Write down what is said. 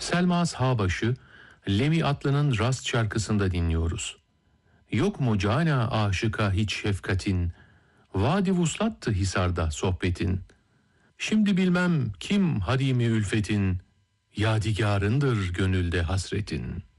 Selma Sağbaşı, Levi Atlı'nın Rast şarkısında dinliyoruz. Yok mu cana aşıka hiç şefkatin, vadi vuslattı Hisar'da sohbetin. Şimdi bilmem kim harimi ülfetin, yadigarındır gönülde hasretin.